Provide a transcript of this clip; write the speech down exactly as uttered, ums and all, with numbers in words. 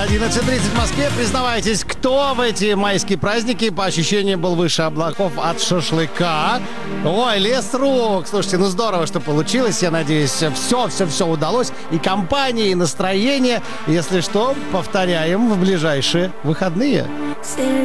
одиннадцать тридцать в Москве. Признавайтесь, кто в эти майские праздники по ощущениям был выше облаков от шашлыка? Ой, лес рук. Слушайте, ну здорово, что получилось. Я надеюсь, все-все-все удалось. И компания, и настроение. Если что, повторяем в ближайшие выходные.